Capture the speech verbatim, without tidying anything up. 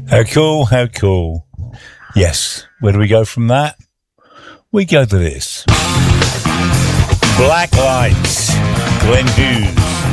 How cool, how cool. Yes, where do we go from that? We go to this. Black Lights, Glenn Hughes.